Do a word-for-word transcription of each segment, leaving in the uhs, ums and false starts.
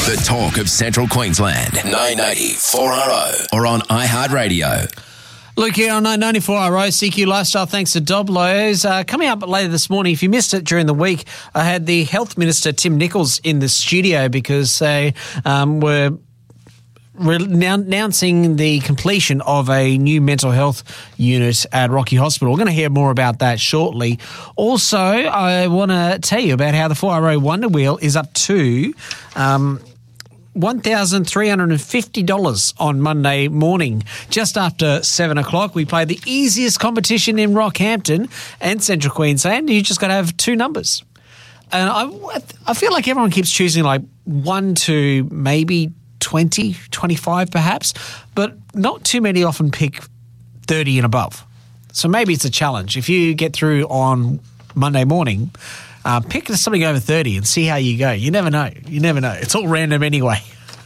The talk of Central Queensland. nine ninety four R O or on iHeartRadio. Luke here on nine ninety-four R O, C Q Lifestyle, thanks to Doblos. Uh, coming up later this morning, if you missed it during the week, I had the Health Minister, Tim Nicholls, in the studio because they um, were announcing the completion of a new mental health unit at Rocky Hospital. We're going to hear more about that shortly. Also, I want to tell you about how the four R O Wonder Wheel is up to Um, one thousand three hundred fifty dollars on Monday morning. Just after seven o'clock, we play the easiest competition in Rockhampton and Central Queensland. You just got to have two numbers. And I, I feel like everyone keeps choosing like one to maybe twenty, twenty-five perhaps, but not too many often pick thirty and above. So maybe it's a challenge. If you get through on Monday morning, Uh, pick something over thirty and see how you go. You never know. You never know. It's all random anyway.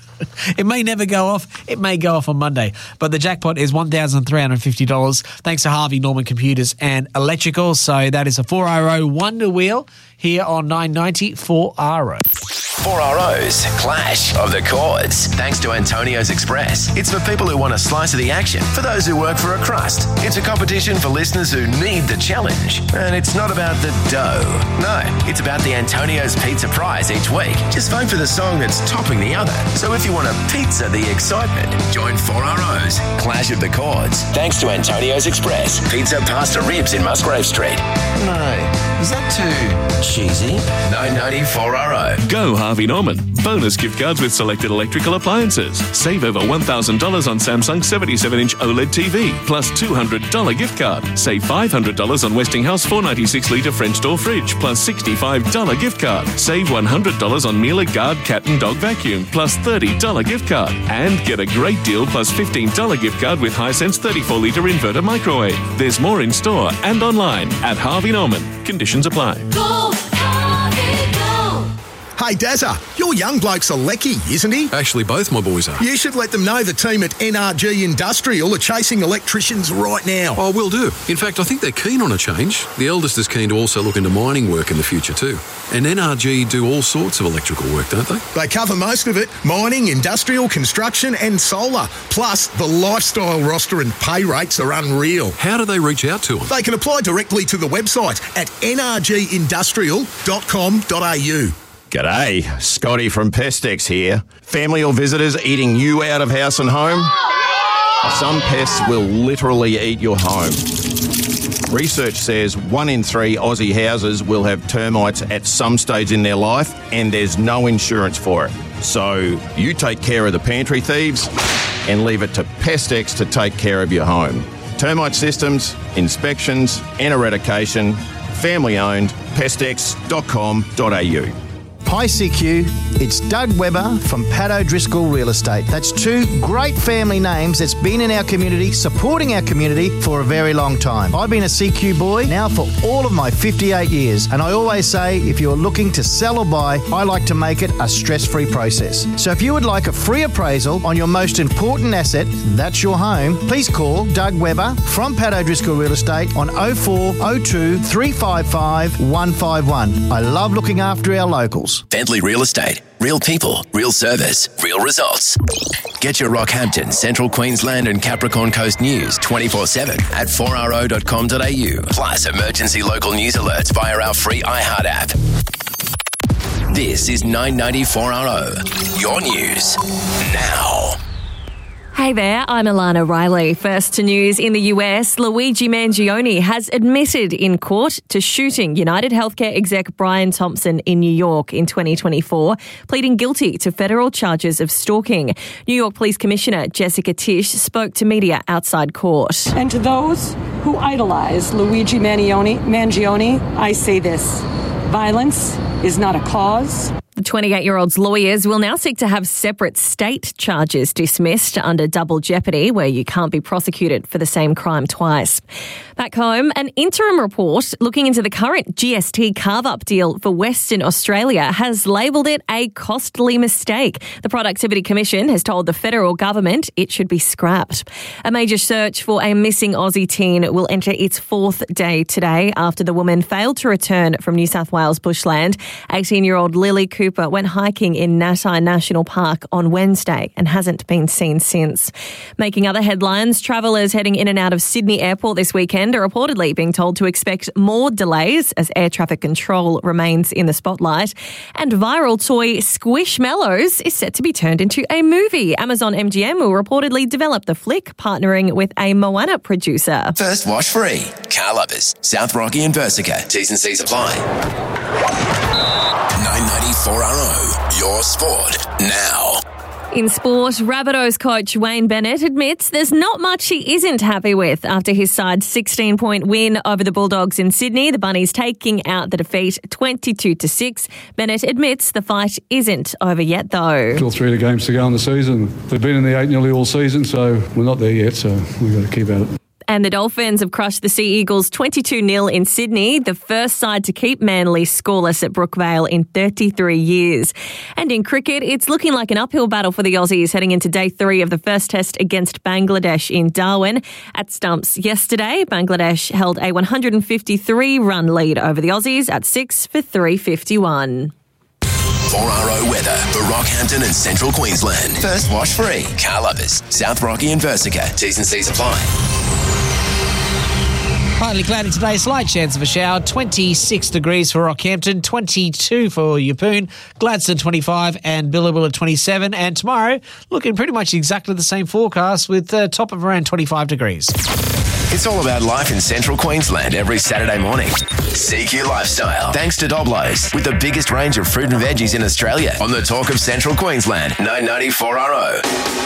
It may never go off. It may go off on Monday. But the jackpot is one thousand three hundred fifty dollars thanks to Harvey Norman Computers and Electrical. So that is a four R O Wonder Wheel here on nine ninety four R O. four R O's Clash of the Chords. Thanks to Antonio's Express. It's for people who want a slice of the action. For those who work for a crust. It's a competition for listeners who need the challenge. And it's not about the dough. No, it's about the Antonio's Pizza Prize each week. Just vote for the song that's topping the other. So if you want a pizza the excitement, join four R O's Clash of the Chords. Thanks to Antonio's Express. Pizza, pasta, ribs in Musgrave Street. No, is that too cheesy? nine ninety four R O. Go Harvey Norman. Bonus gift cards with selected electrical appliances. Save over one thousand dollars on Samsung seventy-seven inch OLED T V. Plus two hundred dollars gift card. Save five hundred dollars on Westinghouse four ninety-six litre French door fridge. Plus sixty-five dollars gift card. Save one hundred dollars on Miele Guard cat and dog vacuum. Plus thirty dollars gift card. And get a great deal plus fifteen dollars gift card with Hisense thirty-four litre inverter microwave. There's more in store and online at Harvey Norman. Conditions apply. Go, Harvey, go! Hey, Dazza, your young bloke's a lecky, isn't he? Actually, both my boys are. You should let them know the team at N R G Industrial are chasing electricians right now. Oh, will do. In fact, I think they're keen on a change. The eldest is keen to also look into mining work in the future too. And N R G do all sorts of electrical work, don't they? They cover most of it. Mining, industrial, construction and solar. Plus, the lifestyle roster and pay rates are unreal. How do they reach out to them? They can apply directly to the website at n r g industrial dot com dot a u. G'day, Scotty from Pestex here. Family or visitors eating you out of house and home? Some pests will literally eat your home. Research says one in three Aussie houses will have termites at some stage in their life and there's no insurance for it. So you take care of the pantry thieves and leave it to Pestex to take care of your home. Termite systems, inspections and eradication, family owned, pestex dot com dot a u. Hi C Q, it's Doug Webber from Pat O'Driscoll Real Estate. That's two great family names that's been in our community, supporting our community for a very long time. I've been a C Q boy now for all of my fifty-eight years, and I always say if you're looking to sell or buy, I like to make it a stress-free process. So if you would like a free appraisal on your most important asset, that's your home, please call Doug Webber from Pat O'Driscoll Real Estate on oh four oh two, three five five, one five one. I love looking after our locals. Bentley Real Estate. Real people, real service, real results. Get your Rockhampton, Central Queensland and Capricorn Coast news twenty-four seven at four r o dot com dot a u. Plus emergency local news alerts via our free iHeart app. This is nine ninety four R O. Your news now. Hey there, I'm Alana Riley. First to news in the U S, Luigi Mangione has admitted in court to shooting United Healthcare exec Brian Thompson in New York in twenty twenty-four, pleading guilty to federal charges of stalking. New York Police Commissioner Jessica Tisch spoke to media outside court. And to those who idolize Luigi Mangione, Mangione, I say this: violence is not a cause. The twenty-eight-year-old's lawyers will now seek to have separate state charges dismissed under double jeopardy, where you can't be prosecuted for the same crime twice. Back home, an interim report looking into the current G S T carve-up deal for Western Australia has labelled it a costly mistake. The Productivity Commission has told the federal government it should be scrapped. A major search for a missing Aussie teen will enter its fourth day today after the woman failed to return from New South Wales bushland eighteen-year-old Lily Cooper went hiking in Natai National Park on Wednesday and hasn't been seen since. Making other headlines, travellers heading in and out of Sydney Airport this weekend are reportedly being told to expect more delays as air traffic control remains in the spotlight. And viral toy Squishmallows is set to be turned into a movie. Amazon M G M will reportedly develop the flick, partnering with a Moana producer. First wash free. Car lovers. South Rocky and Versica. T's and C's apply. nine ninety-four R O. Your sport now. In sport, Rabbitohs coach Wayne Bennett admits there's not much he isn't happy with after his side's sixteen-point win over the Bulldogs in Sydney. The Bunnies taking out the defeat twenty-two to six. Bennett admits the fight isn't over yet, though. Still three of the games to go in the season. We've been in the eight nearly all season, so we're not there yet, so we've got to keep at it. And the Dolphins have crushed the Sea Eagles twenty-two nil in Sydney, the first side to keep Manly scoreless at Brookvale in thirty-three years. And in cricket, it's looking like an uphill battle for the Aussies heading into day three of the first test against Bangladesh in Darwin. At stumps yesterday, Bangladesh held a one hundred fifty-three run lead over the Aussies at six for three fifty-one. four R O weather for Rockhampton and Central Queensland. First wash free. Car lovers. South Rocky and Versica. T's and C's apply. Partly cloudy today, slight chance of a shower. twenty-six degrees for Rockhampton, twenty-two for Yeppoon, Gladstone twenty-five and Billabilla twenty-seven. And tomorrow, looking pretty much exactly the same forecast with a top of around twenty-five degrees. It's all about life in Central Queensland every Saturday morning. C Q Lifestyle. Thanks to Doblos, with the biggest range of fruit and veggies in Australia. On the Talk of Central Queensland, nine ninety-four R O.